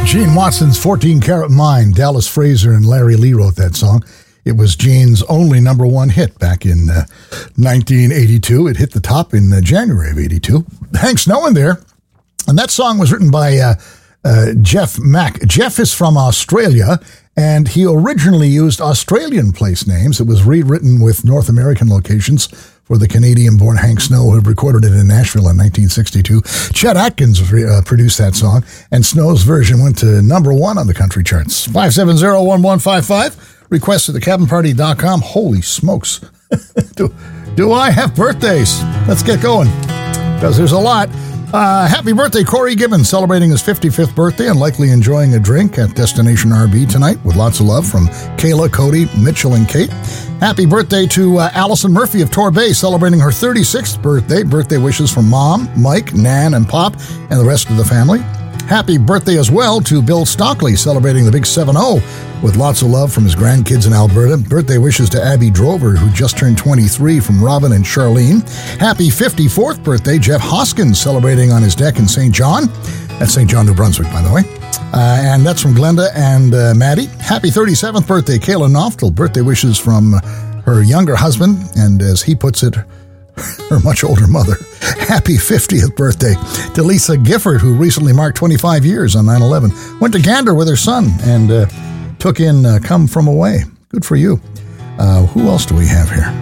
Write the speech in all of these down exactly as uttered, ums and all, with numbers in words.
Gene Watson's fourteen Karat Mind. Dallas Fraser and Larry Lee wrote that song. It was Gene's only number one hit back in uh, nineteen eighty-two. It hit the top in uh, January of eighty-two. Hank Snow in there. And that song was written by uh, uh, Jeff Mack. Jeff is from Australia, and he originally used Australian place names. It was rewritten with North American locations for the Canadian-born Hank Snow, who had recorded it in Nashville in nineteen sixty-two. Chet Atkins uh, produced that song, and Snow's version went to number one on the country charts. five seven zero, one one five five. Request at the cabin party dot com. Holy smokes. do, do I have birthdays? Let's get going, because there's a lot. Uh, happy birthday, Corey Gibbons, celebrating his fifty-fifth birthday and likely enjoying a drink at Destination R B tonight with lots of love from Kayla, Cody, Mitchell, and Kate. Happy birthday to uh, Allison Murphy of Torbay, celebrating her thirty-sixth birthday. Birthday wishes from Mom, Mike, Nan, and Pop, and the rest of the family. Happy birthday as well to Bill Stockley, celebrating the big seven oh with lots of love from his grandkids in Alberta. Birthday wishes to Abby Drover, who just turned twenty-three, from Robin and Charlene. Happy fifty-fourth birthday, Jeff Hoskins, celebrating on his deck in Saint John. That's Saint John, New Brunswick, by the way. Uh, and that's from Glenda and uh, Maddie. Happy thirty-seventh birthday, Kayla Noftel. Birthday wishes from her younger husband, and as he puts it, her much older mother. Happy fiftieth birthday to Lisa Gifford, who recently marked twenty-five years on nine eleven. Went to Gander with her son and uh, took in uh, Come From Away. Good for you. Uh, who else do we have here?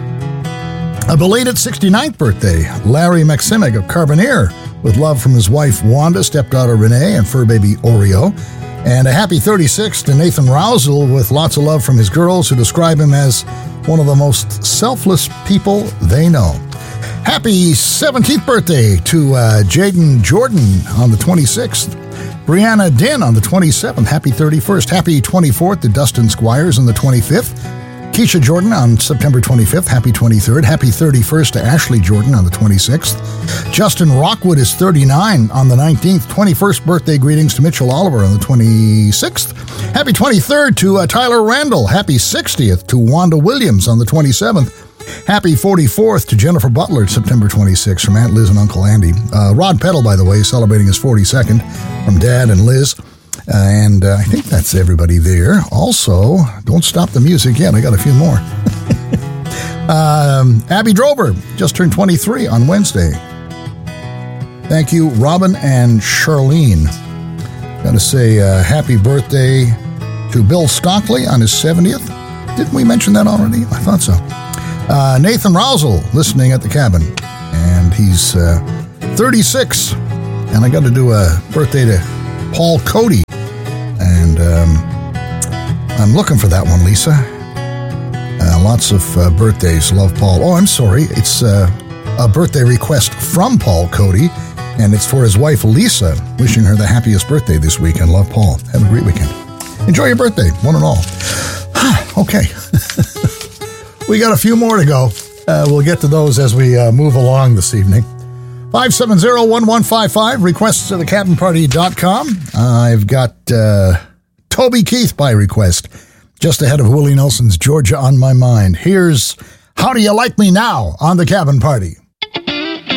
A belated sixty-ninth birthday, Larry Maximig of Carbonear, with love from his wife Wanda, stepdaughter Renee, and fur baby Oreo. And a happy thirty-sixth to Nathan Rousel, with lots of love from his girls, who describe him as one of the most selfless people they know. Happy seventeenth birthday to uh, Jaden Jordan on the twenty-sixth. Brianna Din on the twenty-seventh. Happy thirty-first. Happy twenty-fourth to Dustin Squires on the twenty-fifth. Keisha Jordan on September twenty-fifth. Happy twenty-third. Happy thirty-first to Ashley Jordan on the twenty-sixth. Justin Rockwood is thirty-nine on the nineteenth. twenty-first birthday greetings to Mitchell Oliver on the twenty-sixth. Happy twenty-third to uh, Tyler Randall. Happy sixtieth to Wanda Williams on the twenty-seventh. Happy forty-fourth to Jennifer Butler, September twenty-sixth, from Aunt Liz and Uncle Andy. Uh, Rod Peddle, by the way, celebrating his forty-second from Dad and Liz. Uh, and uh, I think that's everybody there. Also, don't stop the music yet. I got a few more. um, Abby Drover just turned twenty-three on Wednesday. Thank you, Robin and Charlene. Got to say uh, happy birthday to Bill Stockley on his seventieth. Didn't we mention that already? I thought so. Uh, Nathan Rousel, listening at the cabin, and he's uh, thirty-six. And I got to do a birthday to Paul Cody, and um, I'm looking for that one, Lisa. Uh, lots of uh, birthdays. Love, Paul. Oh, I'm sorry. It's uh, a birthday request from Paul Cody, and it's for his wife, Lisa, wishing her the happiest birthday this weekend. Love, Paul. Have a great weekend. Enjoy your birthday, one and all. Okay. We got a few more to go. Uh, we'll get to those as we uh, move along this evening. five seven zero, one one five five, requests at the cabin party dot com. I've got uh, Toby Keith by request, just ahead of Willie Nelson's Georgia on My Mind. Here's How Do You Like Me Now on the Cabin Party.